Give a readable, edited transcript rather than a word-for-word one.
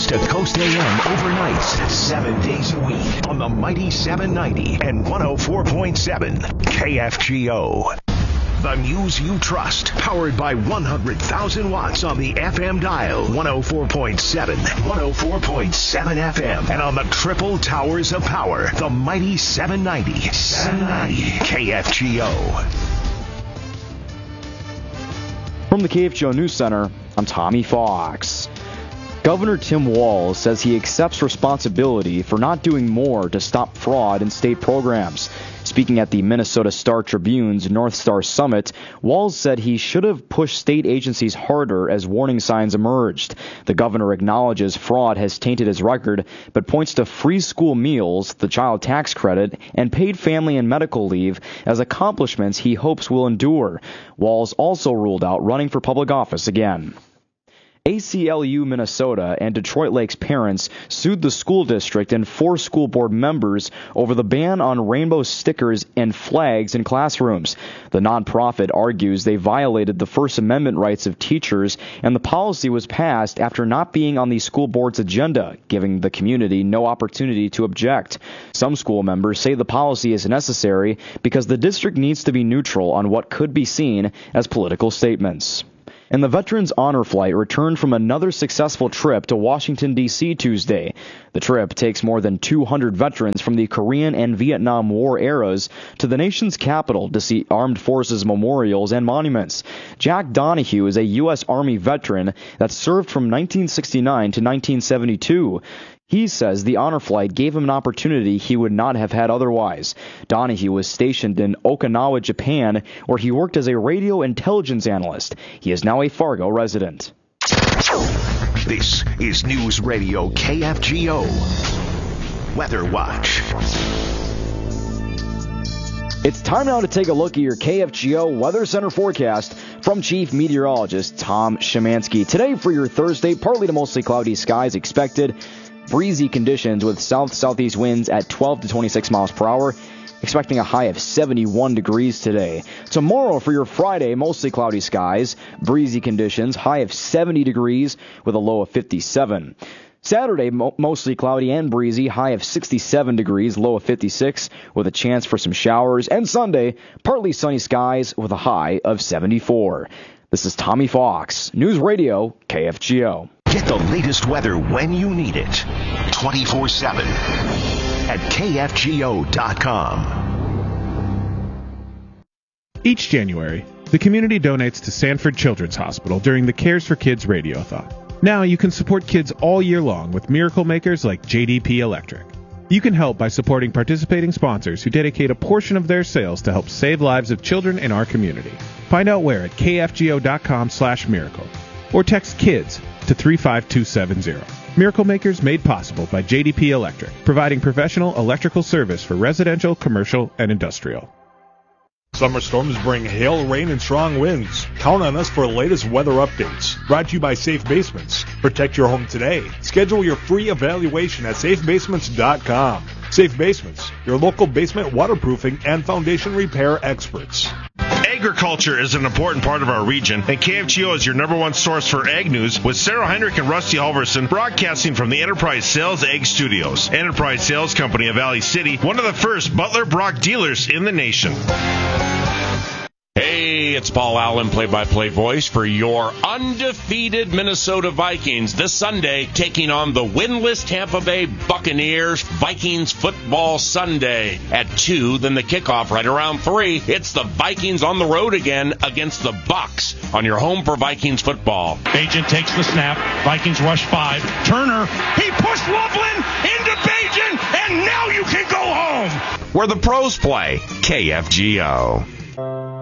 Coast to Coast AM overnights, 7 days a week on the mighty 790 and 104.7 KFGO. The news you trust, powered by 100,000 watts on the FM dial, 104.7, 104.7 FM, and on the triple towers of power, the mighty 790 KFGO. From the KFGO News Center, I'm Tommy Fox. Governor Tim Walz says he accepts responsibility for not doing more to stop fraud in state programs. Speaking at the Minnesota Star-Tribune's North Star Summit, Walz said he should have pushed state agencies harder as warning signs emerged. The governor acknowledges fraud has tainted his record, but points to free school meals, the child tax credit, and paid family and medical leave as accomplishments he hopes will endure. Walz also ruled out running for public office again. ACLU Minnesota and Detroit Lakes parents sued the school district and 4 school board members over the ban on rainbow stickers and flags in classrooms. The nonprofit argues they violated the First Amendment rights of teachers, and the policy was passed after not being on the school board's agenda, giving the community no opportunity to object. Some school members say the policy is necessary because the district needs to be neutral on what could be seen as political statements. And the Veterans Honor Flight returned from another successful trip to Washington, D.C. Tuesday. The trip takes more than 200 veterans from the Korean and Vietnam War eras to the nation's capital to see armed forces memorials and monuments. Jack Donahue is a U.S. Army veteran that served from 1969 to 1972. He says the honor flight gave him an opportunity he would not have had otherwise. Donahue was stationed in Okinawa, Japan, where he worked as a radio intelligence analyst. He is now a Fargo resident. This is News Radio KFGO Weather Watch. It's time now to take a look at your KFGO Weather Center forecast from Chief Meteorologist Tom Szymanski. Today for your Thursday, partly to mostly cloudy skies expected. Breezy conditions with south-southeast winds at 12 to 26 miles per hour. Expecting a high of 71 degrees today. Tomorrow for your Friday, mostly cloudy skies. Breezy conditions, high of 70 degrees with a low of 57. Saturday, mostly cloudy and breezy, high of 67 degrees, low of 56, with a chance for some showers. And Sunday, partly sunny skies with a high of 74. This is Tommy Fox, News Radio, KFGO. Get the latest weather when you need it, 24/7 at KFGO.com. Each January, the community donates to Sanford Children's Hospital during the Cares for Kids Radiothon. Now you can support kids all year long with miracle makers like JDP Electric. You can help by supporting participating sponsors who dedicate a portion of their sales to help save lives of children in our community. Find out where at KFGO.com/miracle or text KIDS to 35270. Miracle Makers made possible by JDP Electric, providing professional electrical service for residential, commercial, and industrial. Summer storms bring hail, rain, and strong winds. Count on us for the latest weather updates. Brought to you by Safe Basements. Protect your home today. Schedule your free evaluation at safebasements.com. Safe Basements, your local basement waterproofing and foundation repair experts. Agriculture is an important part of our region, and KFGO is your number one source for ag news with Sarah Heinrich and Rusty Halverson broadcasting from the Enterprise Sales Ag Studios. Enterprise Sales Company of Valley City, one of the first Butler Brock dealers in the nation. Hey, it's Paul Allen, play-by-play voice for your undefeated Minnesota Vikings this Sunday, taking on the winless Tampa Bay Buccaneers. Vikings Football Sunday at 2, then the kickoff right around 3. It's the Vikings on the road again against the Bucs on your home for Vikings football. Bajan takes the snap. Vikings rush 5. Turner, he pushed Loveland into Bajan, and now you can go home. Where the pros play, KFGO.